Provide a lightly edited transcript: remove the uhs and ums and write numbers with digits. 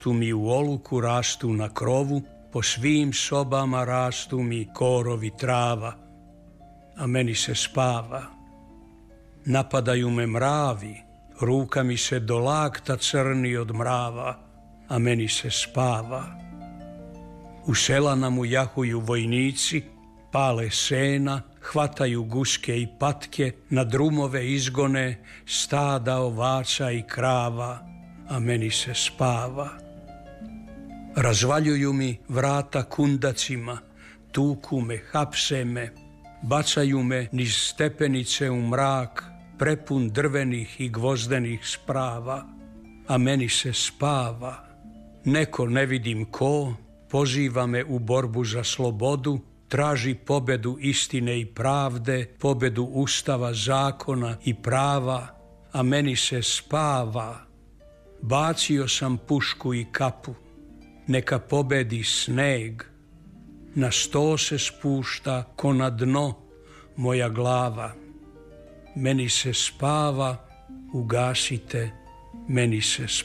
Tu mi u oluku rastu na krovu, po svim sobama rastu mi korovi trava, a meni se spava. Napadaju me mravi, ruka mi se do lakta crni od mrava, a meni se spava. U sela nam ujahuju vojnici, pale sena, hvataju guske i patke, na drumove izgone stada ovaca i krava, a meni se spava. Razvaljuju mi vrata kundacima, tuku me, hapse me, bacaju me niz stepenice u mrak, prepun drvenih i gvozdenih sprava, a meni se spava. Neko, ne vidim ko, poziva me u borbu za slobodu, traži pobedu istine i pravde, pobedu ustava, zakona i prava, a meni se spava. Bacio sam pušku i kapu, neka pobedi sneg, na sto se spušta ko na dno moja glava. Meni se spava, ugasite, meni se spava.